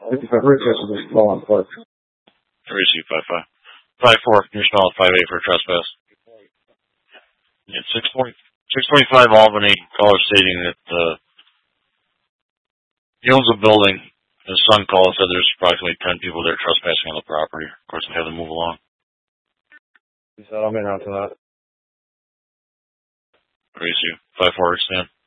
If I heard this, will just call on clerk. 3C55. 54, you're smelling 5A for trespass. It's 625 Albany, caller stating that he owns a building. His son called and said there's approximately 10 people there trespassing on the property. Of course, we have them move along. He said, I'm in after that. 3C54, stand.